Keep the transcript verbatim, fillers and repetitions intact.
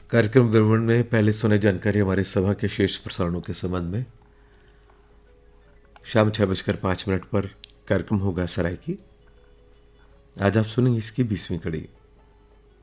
कार्यक्रम विवरण में पहले सुने जानकारी हमारे सभा के शेष प्रसारणों के संबंध में। शाम छह बजकर पाँच मिनट पर कार्यक्रम होगा सराय की। आज आप सुनेंगे इसकी बीसवीं कड़ी।